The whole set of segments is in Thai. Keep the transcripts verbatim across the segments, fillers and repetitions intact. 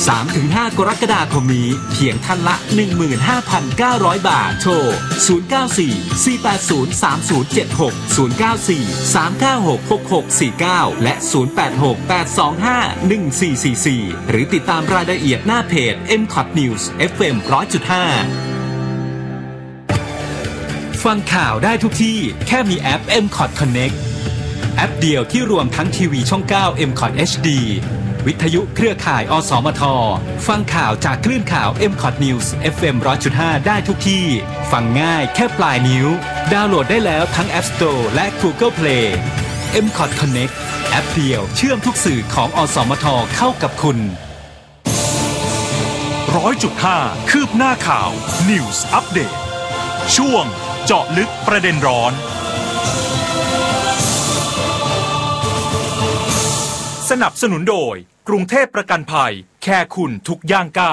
สามถึงห้า กรกฎาคมนี้เพียงท่านละ หนึ่งหมื่นห้าพันเก้าร้อย บาทโทรศูนย์ เก้า สี่ สี่ แปด ศูนย์ สาม ศูนย์ เจ็ด หก ศูนย์ เก้า สี่ สาม เก้า หก หก หก สี่ เก้าและศูนย์ แปด หก แปด สอง ห้า หนึ่ง สี่ สี่ สี่หรือติดตามรายละเอียดหน้าเพจ เอ็ม คอท News เอฟ เอ็ม หนึ่งร้อยจุดห้า ฟังข่าวได้ทุกที่แค่มีแอป เอ็ม คอท Connect แอปเดียวที่รวมทั้งทีวีช่อง เก้า เอ็ม คอท เอช ดี วิทยุเครือข่ายอสมทฟังข่าวจากคลื่นข่าว เอ็ม คอท News เอฟ เอ็ม หนึ่งร้อยจุดห้า ได้ทุกที่ฟังง่ายแค่ปลายนิ้วดาวน์โหลดได้แล้วทั้ง App Store และ Google Play เอ็ม คอท Connect แอปเดียวเชื่อมทุกสื่อของอสมทเข้ากับคุณหนึ่งร้อยจุดห้า คืบหน้าข่าว News Update ช่วงเจาะลึกประเด็นร้อนสนับสนุนโดยกรุงเทพประกันภัยแค่คุณทุกย่างก้าว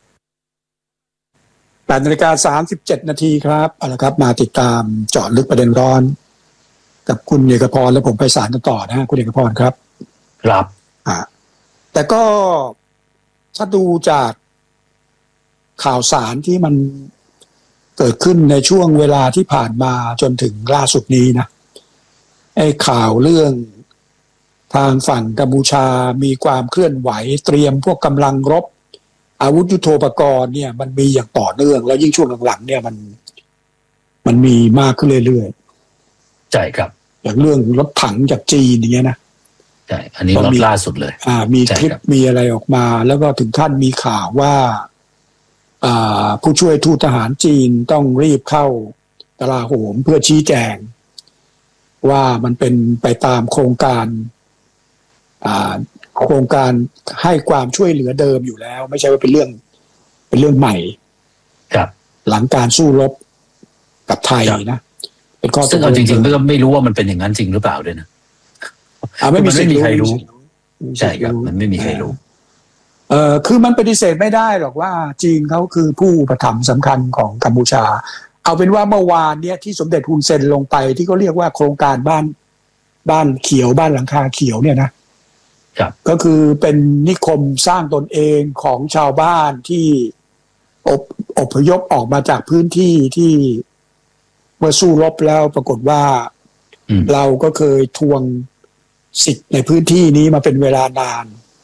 แปดนาฬิกาสามสิบเจ็ดนาทีครับเอาละครับมาติดตามเจาะลึกประเด็นร้อนกับคุณเอกพรและผมไพศาลกันต่อนะคุณเอกพรครับครับอ่าแต่ก็ถ้าดูจากข่าวสารที่มันเกิดขึ้นในช่วงเวลาที่ผ่านมาจนถึงล่าสุดนี้นะไอ้ข่าวเรื่องทางฝั่งกัมพูชามีความเคลื่อนไหวเตรียมพวกกำลังรบอาวุธยุทโธปกรณ์เนี่ยมันมีอย่างต่อเนื่องแล้วยิ่งช่วงหลังๆเนี่ยมันมันมีมากขึ้นเรื่อยๆใช่ครับอย่างเรื่องรถถังจากจีนอย่างเงี้ยนะใช่อันนี้รถล่าสุดเลยอ่ามีคลิปมีอะไรออกมาแล้วก็ถึงขั้นมีข่าวว่าอ่าผู้ช่วยทูตทหารจีนต้องรีบเข้ากลาโหมเพื่อชี้แจงว่ามันเป็นไปตามโครงการอ่าโครงการให้ความช่วยเหลือเดิมอยู่แล้วไม่ใช่ว่าเป็นเรื่องเป็นเรื่องใหม่ครับหลังการสู้รบกับไทยนะเป็นข้อซึ่งเอาจริงๆก็ไม่รู้ว่ามันเป็นอย่างนั้นจริงหรือเปล่าด้วยนะอ่าไม่มีใครรู้ใช่ครับมันไม่มีใครรู้เอ่อคือมันปฏิเสธไม่ได้หรอกว่าจีนเขาคือผู้อุปถัมภ์สำคัญของกัมพูชาเอาเป็นว่าเมื่อวานเนี้ยที่สมเด็จฮุนเซนลงไปที่เขาเรียกว่าโครงการบ้านบ้านเขียวบ้านหลังคาเขียวเนี่ยนะครับก็คือเป็นนิคมสร้างตนเองของชาวบ้านที่อบอพยพออกมาจากพื้นที่ที่เมื่อสู้รบแล้วปรากฏว่าเราก็เคยทวงสิทธิ์ในพื้นที่นี้มาเป็นเวลานาน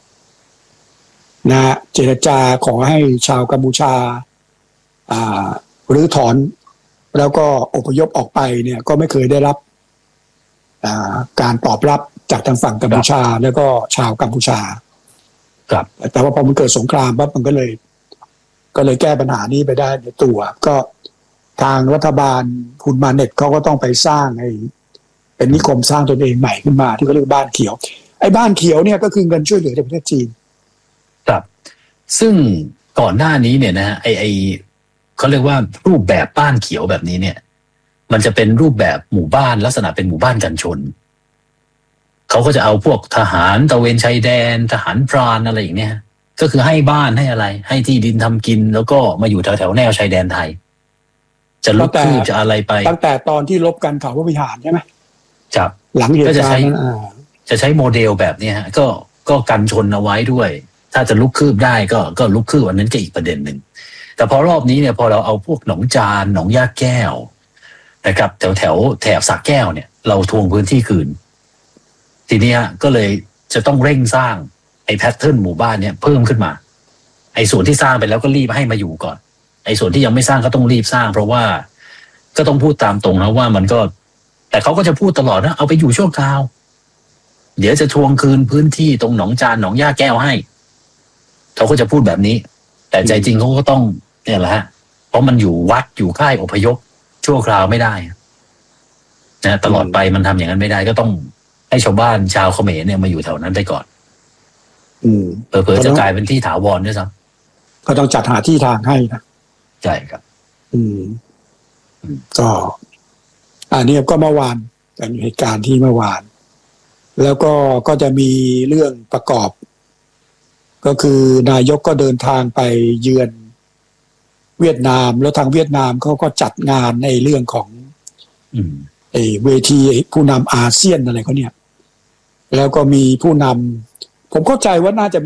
นะเจรจาขอให้ชาวกัมพูชาอ่ารื้อถอนแล้วก็อพยพออกไปเนี่ยก็ไม่เคยได้รับอ่าการตอบรับจากทางฝั่งกัมพูชาแล้วก็ชาวกัมพูชาครับแต่ว่าพอมันเกิดสงครามปั๊บมันก็เลยก็เลยแก้ปัญหานี้ไปได้ในตัวก็ทางรัฐบาลฮุนมาเน็ตเขาก็ต้องไปสร้างไอ้เป็นนิคมสร้างตนเองใหม่ขึ้นมาที่เขาเรียกบ้านเขียวไอ้บ้านเขียวเนี่ยก็คือเงินช่วยเหลือจากประเทศจีนครับซึ่งก่อนหน้านี้เนี่ยนะไอไอเขาเรียกว่ารูปแบบบ้านเขียวแบบนี้เนี่ยมันจะเป็นรูปแบบหมู่บ้านลักษณะเป็นหมู่บ้านกันชนเขาก็จะเอาพวกทหารตะเวนชายแดนทหารพรานอะไรอย่างเนี้ยก็คือให้บ้านให้อะไรให้ที่ดินทำกินแล้วก็มาอยู่แถวแถวแนวชายแดนไทยจะลุกคืบจะอะไรไปตั้งแต่ตอนที่ลบกันเขาพระวิหารใช่ไหมครับหลังเหตุการณ์นั้นจะใช้โมเดลแบบนี้ฮะก็ก็กันชนเอาไว้ด้วยถ้าจะลุกคืบได้ก็ก็ลุกคืบอันนั้นก็อีกประเด็นหนึ่งแต่พอรอบนี้เนี่ยพอเราเอาพวกหนองจานหนองยาแก้วนะครับแถวแถวแถบสระแก้วเนี่ยเราทวงพื้นที่คืนทีนี้ก็เลยจะต้องเร่งสร้างไอ้แพทเทิร์นหมู่บ้านเนี่ยเพิ่มขึ้นมาไอ้ส่วนที่สร้างไปแล้วก็รีบให้มาอยู่ก่อนไอ้ส่วนที่ยังไม่สร้างก็ต้องรีบสร้างเพราะว่าก็ต้องพูดตามตรงนะว่ามันก็แต่เขาก็จะพูดตลอดนะเอาไปอยู่ชั่วคราวเดี๋ยวจะทวงคืนพื้นที่ตรงหนองจานหนองย่าแก้วให้เขาก็จะพูดแบบนี้แต่ใจจริงเขาก็ต้องเนี่ยแหละฮะเพราะมันอยู่วัดอยู่ค่ายอพยพชั่วคราวไม่ได้นะตลอดไปมันทำอย่างนั้นไม่ได้ก็ต้องให้ชาวบ้านชาวเขมรเนี่ยมาอยู่แถวนั้นไปก่อนอืมเผลอๆจะกลายเป็นที่ถาวรด้วยซ้ำก็ต้องจัดหาที่ทางให้นะใช่ครับอืมก็อันนี้ก็เมื่อวานเป็นเหตุการณ์ที่เมื่อวานแล้วก็ก็จะมีเรื่องประกอบก็คือนายกก็เดินทางไปเยือนเวียดนามแล้วทางเวียดนามเขาก็จัดงานในเรื่องของไอ้เวทีผู้นำอาเซียนอะไรเขาเนี่ยแล้วก็มีผู้นำผมเข้าใจว่าน่าจะ